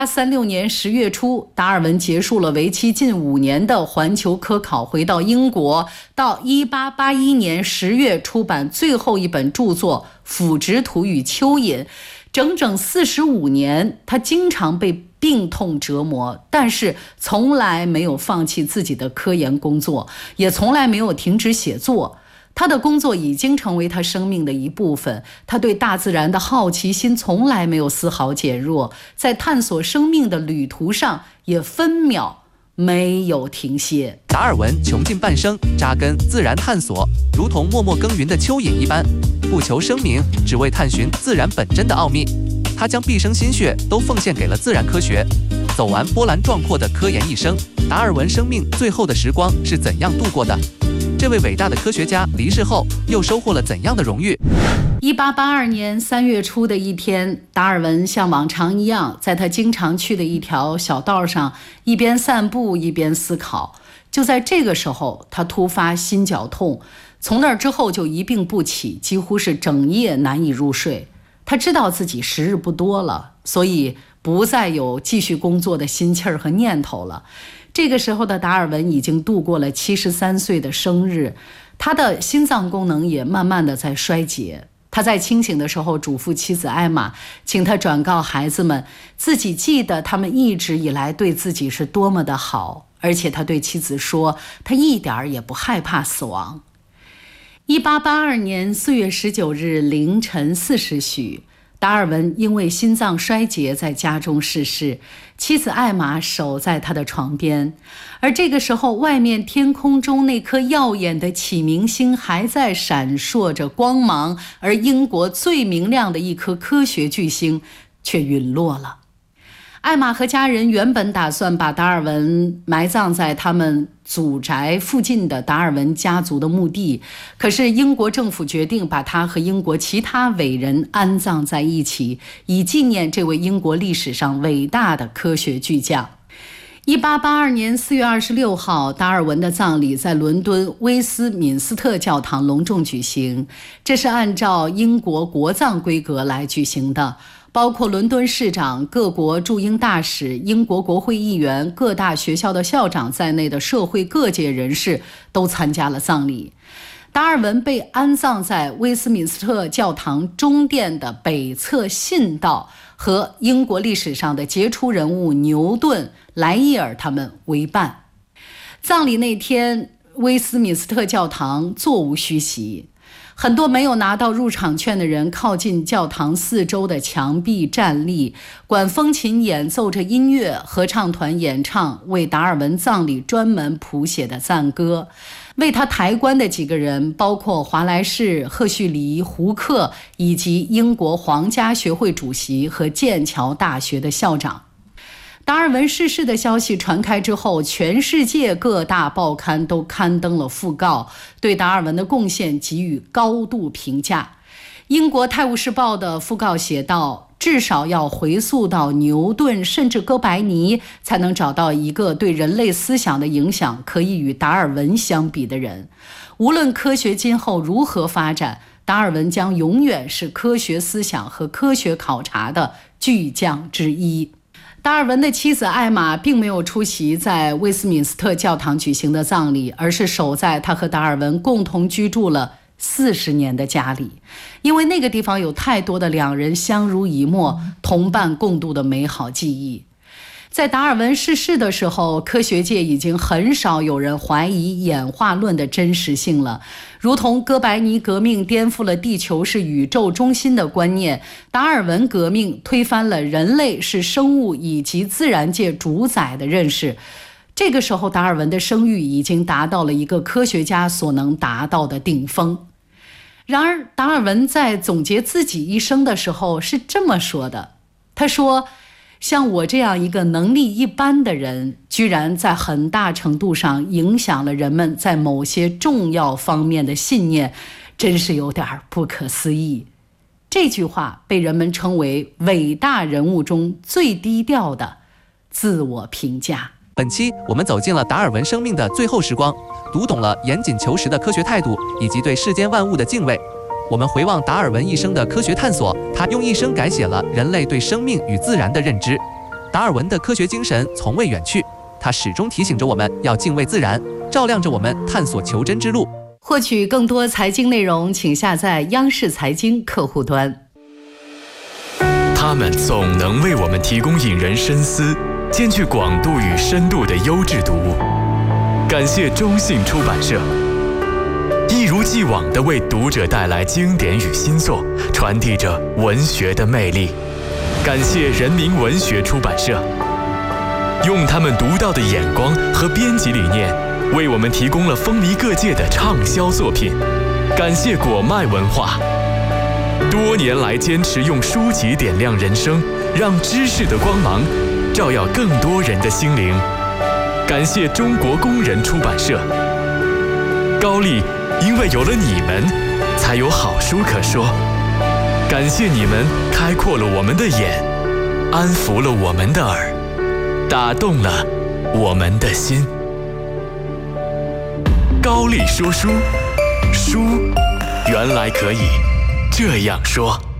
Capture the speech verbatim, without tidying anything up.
一八三六年十月初，达尔文结束了为期近五年的环球科考，回到英国。到一八八一年十月出版最后一本著作《腐殖土与蚯蚓》。整整四十五年，他经常被病痛折磨，但是从来没有放弃自己的科研工作，也从来没有停止写作。他的工作已经成为他生命的一部分，他对大自然的好奇心从来没有丝毫减弱，在探索生命的旅途上也分秒没有停歇。 达尔文穷尽半生扎根自然探索，如同默默耕耘的蚯蚓一般，不求声名，只为探寻自然本真的奥秘。他将毕生心血都奉献给了自然科学，走完波澜壮阔的科研一生。达尔文生命最后的时光是怎样度过的？这位伟大的科学家离世后又收获了怎样的荣誉？ 一八八二年三月初的一天，达尔文像往常一样，在他经常去的一条小道上，一边散步一边思考。就在这个时候，他突发心绞痛，从那之后就一病不起，几乎是整夜难以入睡。他知道自己时日不多了，所以不再有继续工作的心气儿和念头了。这个时候的达尔文已经度过了七十三岁的生日，他的心脏功能也慢慢的在衰竭。他在清醒的时候嘱咐妻子艾玛，请他转告孩子们，自己记得他们一直以来对自己是多么的好，而且他对妻子说，他一点也不害怕死亡。一八八二年四月十九日凌晨四时许，达尔文因为心脏衰竭在家中逝世，妻子艾玛守在他的床边。而这个时候，外面天空中那颗耀眼的启明星还在闪烁着光芒，而英国最明亮的一颗科学巨星却陨落了。艾玛和家人原本打算把达尔文埋葬在他们祖宅附近的达尔文家族的墓地，可是英国政府决定把他和英国其他伟人安葬在一起，以纪念这位英国历史上伟大的科学巨匠。一八八二年四月二十六号，达尔文的葬礼在伦敦威斯敏斯特教堂隆重举行，这是按照英国国葬规格来举行的。包括伦敦市长、各国驻英大使、英国国会议员、各大学校的校长在内的社会各界人士都参加了葬礼。达尔文被安葬在威斯敏斯特教堂中殿的北侧信道，和英国历史上的杰出人物牛顿、莱伊尔他们为伴。葬礼那天，威斯敏斯特教堂座无虚席。很多没有拿到入场券的人靠近教堂四周的墙壁站立，管风琴演奏着音乐，合唱团演唱为达尔文葬礼专门谱写的赞歌。为他抬棺的几个人包括华莱士、赫胥黎、胡克以及英国皇家学会主席和剑桥大学的校长。达尔文逝世的消息传开之后，全世界各大报刊都刊登了讣告，对达尔文的贡献给予高度评价。英国《泰晤士报》的讣告写道，至少要回溯到牛顿甚至哥白尼，才能找到一个对人类思想的影响可以与达尔文相比的人。无论科学今后如何发展，达尔文将永远是科学思想和科学考察的巨匠之一。达尔文的妻子艾玛并没有出席在威斯敏斯特教堂举行的葬礼，而是守在他和达尔文共同居住了四十年的家里，因为那个地方有太多的两人相濡以沫、同伴共度的美好记忆。在达尔文逝世的时候，科学界已经很少有人怀疑演化论的真实性了。如同哥白尼革命颠覆了地球是宇宙中心的观念，达尔文革命推翻了人类是生物以及自然界主宰的认识。这个时候，达尔文的声誉已经达到了一个科学家所能达到的顶峰。然而，达尔文在总结自己一生的时候是这么说的，他说，像我这样一个能力一般的人，居然在很大程度上影响了人们在某些重要方面的信念，真是有点不可思议。这句话被人们称为伟大人物中最低调的自我评价。 本期我们走进了达尔文生命的最后时光，读懂了严谨求实的科学态度以及对世间万物的敬畏。我们回望达尔文一生的科学探索，他用一生改写了人类对生命与自然的认知。 达尔文的科学精神从未远去，他始终提醒着我们要敬畏自然，照亮着我们探索求真之路。 获取更多财经内容，请下载央视财经客户端。 他们总能为我们提供引人深思、兼具广度与深度的优质读物。感谢中信出版社，一如既往地为读者带来经典与新作，传递着文学的魅力。感谢人民文学出版社，用他们独到的眼光和编辑理念，为我们提供了风靡各界的畅销作品。感谢果麦文化，多年来坚持用书籍点亮人生，让知识的光芒照耀更多人的心灵。感谢中国工人出版社，高丽因为有了你们，才有好书可说。感谢你们开阔了我们的眼，安抚了我们的耳，打动了我们的心。高丽说书，书原来可以这样说。